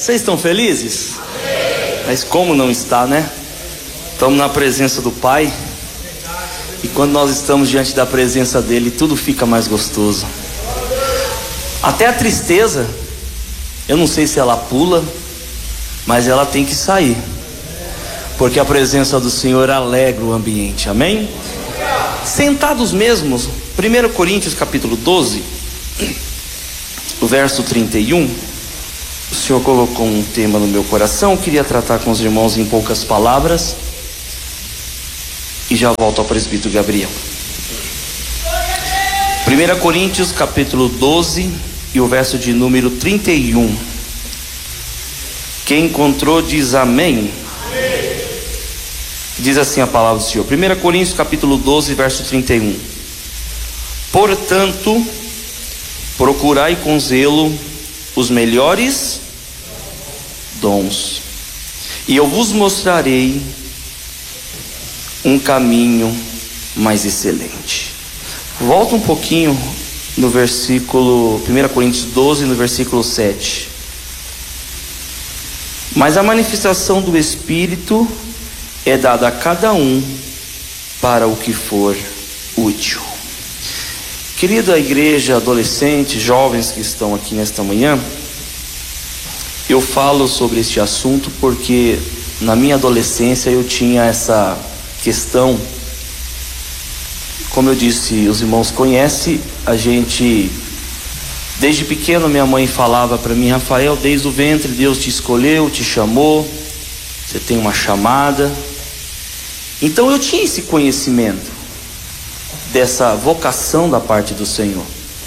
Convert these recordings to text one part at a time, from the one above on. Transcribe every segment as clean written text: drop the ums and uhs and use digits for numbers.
Vocês estão felizes? Mas como não está, né? Estamos na presença do Pai. E quando nós estamos diante da presença dele, tudo fica mais gostoso. Até a tristeza, eu não sei se ela pula, mas ela tem que sair, porque a presença do Senhor alegra o ambiente, amém? Sentados mesmos, 1 Coríntios capítulo 12, o verso 31, o Senhor colocou um tema no meu coração, eu queria tratar com os irmãos em poucas palavras, e já volto ao presbítero Gabriel. 1 Coríntios capítulo 12 e o verso de número 31. Quem encontrou diz amém. Diz assim a palavra do Senhor. 1 Coríntios capítulo 12, verso 31. Portanto, procurai com zelo os melhores dons, e eu vos mostrarei um caminho mais excelente. Volta um pouquinho no versículo 1 Coríntios 12, no versículo 7. Mas a manifestação do Espírito é dada a cada um para o que for útil. Querida igreja, adolescentes, jovens que estão aqui nesta manhã, eu falo sobre este assunto porque na minha adolescência eu tinha essa questão. Como eu disse, os irmãos conhecem, a gente, desde pequeno minha mãe falava para mim: Rafael, desde o ventre Deus te escolheu, te chamou, você tem uma chamada. Então eu tinha esse conhecimento dessa vocação da parte do Senhor.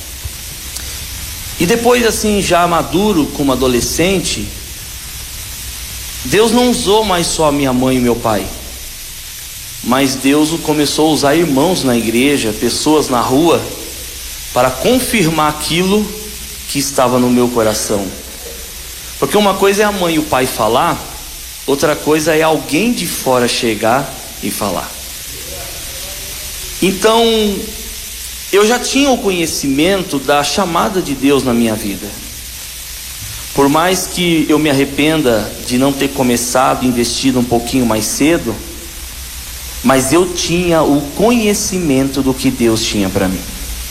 E depois, assim, já maduro como adolescente, Deus não usou mais só a minha mãe e meu pai, mas Deus começou a usar irmãos na igreja, pessoas na rua, para confirmar aquilo que estava no meu coração. Porque uma coisa é a mãe e o pai falar, outra coisa é alguém de fora chegar e falar. Então, eu já tinha o conhecimento da chamada de Deus na minha vida. Por mais que eu me arrependa de não ter começado, investido um pouquinho mais cedo, mas eu tinha o conhecimento do que Deus tinha para mim.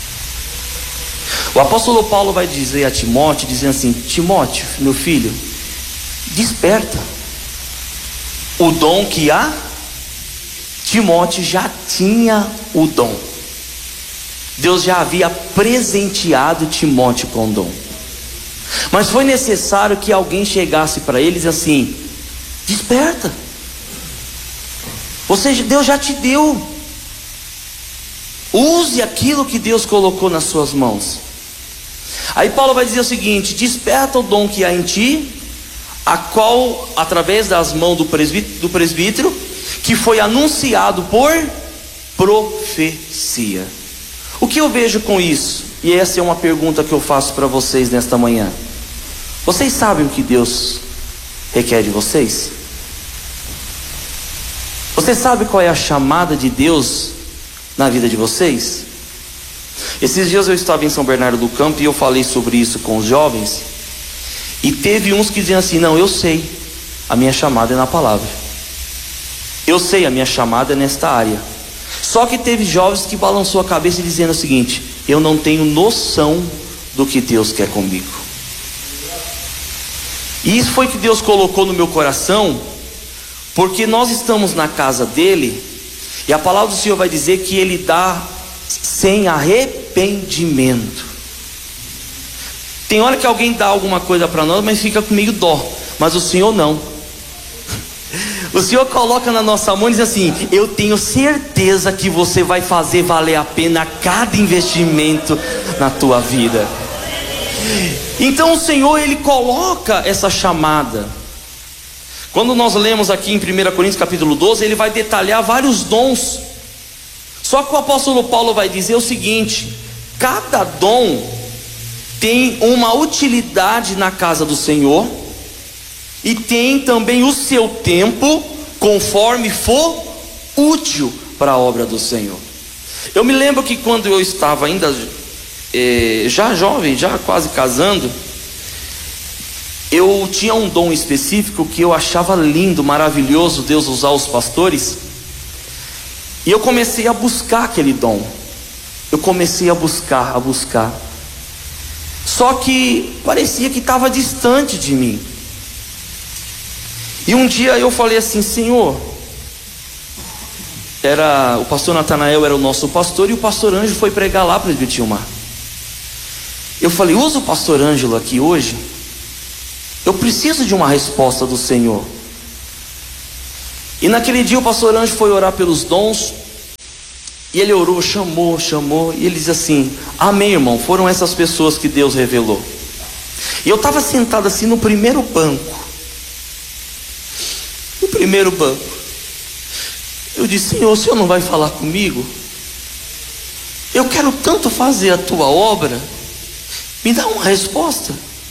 O apóstolo Paulo vai dizer a Timóteo, dizendo assim: Timóteo, meu filho, desperta. O dom que há, Timóteo já tinha o dom. Deus já havia presenteado Timóteo com o dom. Mas foi necessário que alguém chegasse para eles assim: desperta. Deus já te deu. Use aquilo que Deus colocou nas suas mãos. Aí Paulo vai dizer o seguinte: desperta o dom que há em ti, a qual, através das mãos do presbítero, que foi anunciado por profecia. O que eu vejo com isso? E essa é uma pergunta que eu faço para vocês nesta manhã. Vocês sabem o que Deus requer de vocês? Você sabe qual é a chamada de Deus na vida de vocês? Esses dias eu estava em São Bernardo do Campo e eu falei sobre isso com os jovens. E teve uns que diziam assim: não, eu sei, a minha chamada é na palavra. Eu sei, a minha chamada é nesta área. Só que teve jovens que balançou a cabeça dizendo o seguinte: eu não tenho noção do que Deus quer comigo. E isso foi que Deus colocou no meu coração, porque nós estamos na casa dele, e a palavra do Senhor vai dizer que ele dá sem arrependimento. Tem hora que alguém dá alguma coisa para nós, mas fica comigo dó, mas o Senhor não. O Senhor coloca na nossa mão e diz assim: eu tenho certeza que você vai fazer valer a pena cada investimento na tua vida. Então o Senhor, ele coloca essa chamada. Quando nós lemos aqui em 1 Coríntios capítulo 12, ele vai detalhar vários dons. Só que o apóstolo Paulo vai dizer o seguinte: cada dom tem uma utilidade na casa do Senhor, e tem também o seu tempo, conforme for útil para a obra do Senhor. Eu me lembro que quando eu estava ainda já jovem, já quase casando, eu tinha um dom específico que eu achava lindo, maravilhoso Deus usar os pastores. E eu comecei a buscar aquele dom. Eu comecei a buscar. Só que parecia que estava distante de mim. E um dia eu falei assim: Senhor, o pastor Natanael era o nosso pastor, e o pastor Ângelo foi pregar lá para Presbítero Gilmar. Eu falei: usa o pastor Ângelo aqui hoje. Eu preciso de uma resposta do Senhor. E naquele dia o pastor Ângelo foi orar pelos dons. E ele orou, chamou. E ele diz assim: amém, irmão, foram essas pessoas que Deus revelou. E eu estava sentado assim no primeiro banco. Eu disse: Senhor, o Senhor não vai falar comigo? Eu quero tanto fazer a tua obra. Me dá uma resposta.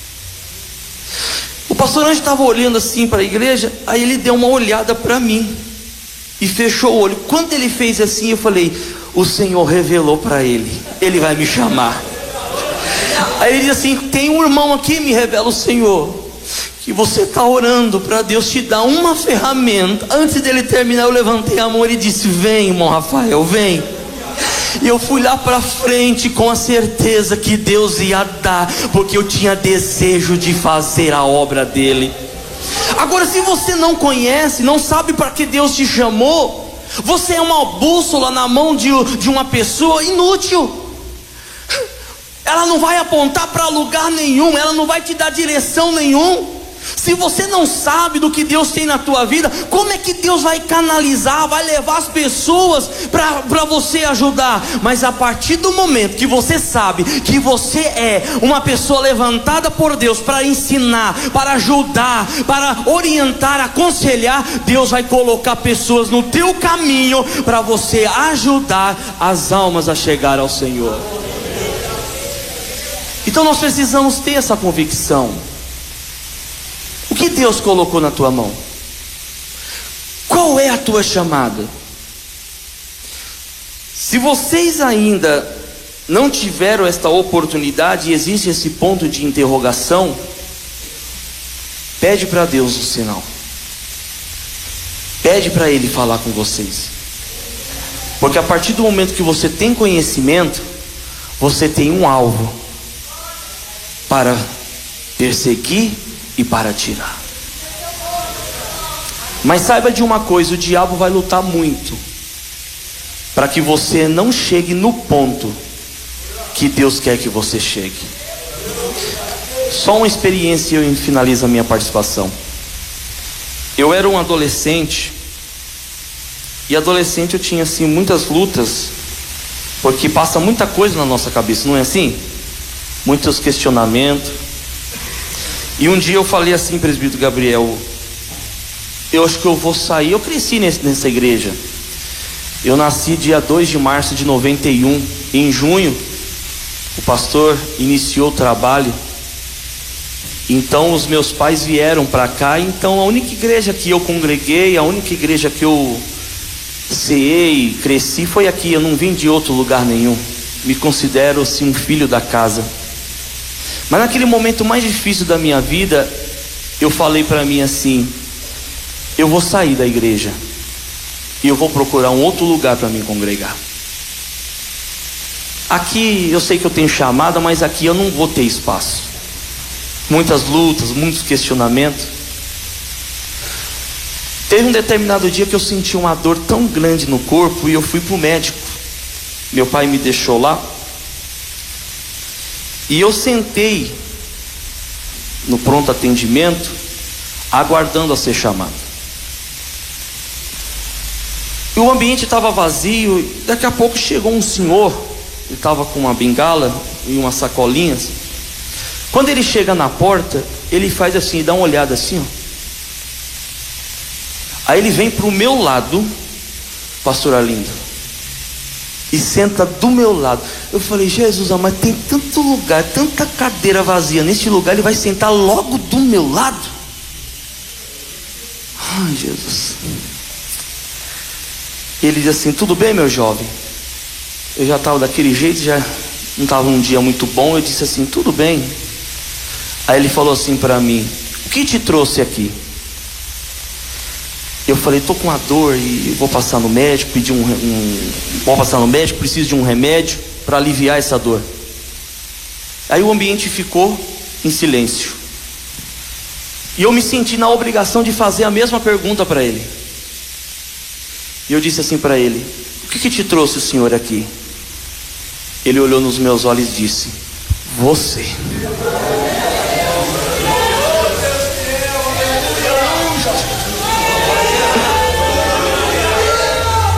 O pastor Ângelo estava olhando assim para a igreja. Aí ele deu uma olhada para mim e fechou o olho. Quando ele fez assim, eu falei: o Senhor revelou para ele, ele vai me chamar. Aí ele diz assim: tem um irmão aqui, me revela o Senhor, que você está orando para Deus te dar uma ferramenta. Antes dele terminar, eu levantei a mão e disse: vem, irmão Rafael, vem. E eu fui lá para frente com a certeza que Deus ia dar, porque eu tinha desejo de fazer a obra dele. Agora, se você não conhece, não sabe para que Deus te chamou, você é uma bússola na mão de uma pessoa inútil. Ela não vai apontar para lugar nenhum, ela não vai te dar direção nenhuma. Se você não sabe do que Deus tem na tua vida, como é que Deus vai canalizar, vai levar as pessoas para você ajudar? Mas a partir do momento que você sabe que você é uma pessoa levantada por Deus para ensinar, para ajudar, para orientar, aconselhar, Deus vai colocar pessoas no teu caminho para você ajudar as almas a chegar ao Senhor. Então nós precisamos ter essa convicção. O que Deus colocou na tua mão? Qual é a tua chamada? Se vocês ainda não tiveram esta oportunidade e existe esse ponto de interrogação, pede para Deus o sinal. Pede para Ele falar com vocês. Porque a partir do momento que você tem conhecimento, você tem um alvo para perseguir e para tirar. Mas saiba de uma coisa: o diabo vai lutar muito para que você não chegue no ponto que Deus quer que você chegue. Só uma experiência e eu finalizo a minha participação. Eu era um adolescente, e adolescente eu tinha assim muitas lutas, porque passa muita coisa na nossa cabeça, não é assim? Muitos questionamentos. E um dia eu falei assim: presbítero Gabriel, eu acho que eu vou sair. Eu cresci nessa igreja. Eu nasci dia 2 de março de 91. Em junho o pastor iniciou o trabalho. Então os meus pais vieram para cá. Então a única igreja que eu congreguei, a única igreja que eu ceei, cresci, foi aqui. Eu não vim de outro lugar nenhum. Me considero assim um filho da casa. Mas naquele momento mais difícil da minha vida, eu falei para mim assim: eu vou sair da igreja e eu vou procurar um outro lugar para me congregar. Aqui eu sei que eu tenho chamada, mas aqui eu não vou ter espaço. Muitas lutas, muitos questionamentos. Teve um determinado dia que eu senti uma dor tão grande no corpo e eu fui para o médico. Meu pai me deixou lá. E eu sentei no pronto atendimento, aguardando a ser chamado. E o ambiente estava vazio. E daqui a pouco chegou um senhor. Ele estava com uma bengala e umas sacolinhas. Quando ele chega na porta, ele faz assim, dá uma olhada assim, ó. Aí ele vem para o meu lado, pastor Arlindo, e senta do meu lado. Eu falei: Jesus, mas tem tanto lugar, tanta cadeira vazia neste lugar, ele vai sentar logo do meu lado? Ai, Jesus. Ele diz assim: tudo bem, meu jovem? Eu já estava daquele jeito, já não estava um dia muito bom. Eu disse assim: tudo bem. Aí ele falou assim para mim: que te trouxe aqui? Eu falei: estou com uma dor e vou passar no médico, vou passar no médico, preciso de um remédio para aliviar essa dor. Aí o ambiente ficou em silêncio. E eu me senti na obrigação de fazer a mesma pergunta para ele. E eu disse assim para ele: o que te trouxe o senhor aqui? Ele olhou nos meus olhos e disse: você.